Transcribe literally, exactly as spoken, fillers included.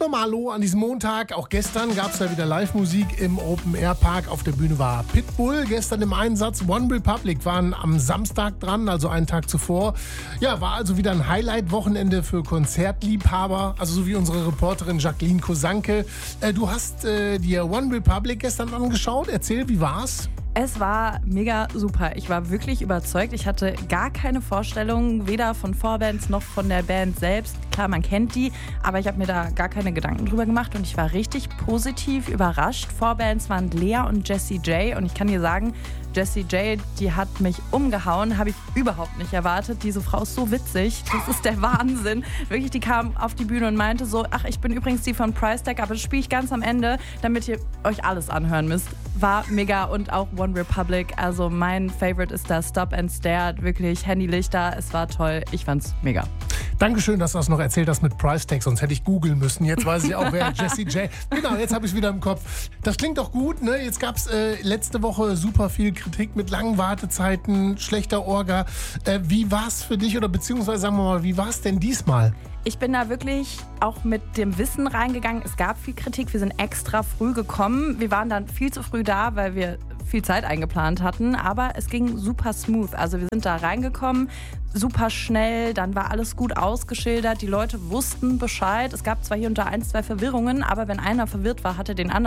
nochmal Hallo an diesem Montag. Auch gestern gab es da wieder Live-Musik im Open-Air-Park. Auf der Bühne war Pitbull, gestern im Einsatz. One Republic waren am Samstag dran, also einen Tag zuvor. Ja, war also wieder ein Highlight-Wochenende für Konzertliebhaber, also so wie unsere Reporterin Jacqueline Kosanke. Äh, du hast äh, dir One Republic gestern angeschaut. Erzähl, wie war's? Es war mega super. Ich war wirklich überzeugt. Ich hatte gar keine Vorstellung, weder von Vorbands noch von der Band selbst. Klar, man kennt die, aber ich habe mir da gar keine Gedanken drüber gemacht und ich war richtig positiv überrascht. Vorbands waren Lea und Jessie J und ich kann dir sagen, Jessie J, die hat mich umgehauen, habe ich überhaupt nicht erwartet. Diese Frau ist so witzig, das ist der Wahnsinn. Wirklich, die kam auf die Bühne und meinte so, ach, ich bin übrigens die von Price Tag, aber das spiele ich ganz am Ende, damit ihr euch alles anhören müsst. War mega und auch One Republic, also mein Favorite ist da Stop and Stare, wirklich Handylichter, es war toll, ich fand's mega. Dankeschön, dass du das noch erzählt hast mit Price Tag, sonst hätte ich googeln müssen. Jetzt weiß ich auch, wer Jessie J. Genau, jetzt habe ich es wieder im Kopf. Das klingt doch gut, ne? Jetzt gab es äh, letzte Woche super viel Kritik mit langen Wartezeiten, schlechter Orga. Äh, wie war es für dich oder beziehungsweise sagen wir mal, wie war es denn diesmal? Ich bin da wirklich auch mit dem Wissen reingegangen. Es gab viel Kritik, wir sind extra früh gekommen. Wir waren dann viel zu früh da, weil wir viel Zeit eingeplant hatten, aber es ging super smooth. Also wir sind da reingekommen, super schnell, dann war alles gut ausgeschildert, die Leute wussten Bescheid. Es gab zwar hier und da ein, zwei Verwirrungen, aber wenn einer verwirrt war, hatte den anderen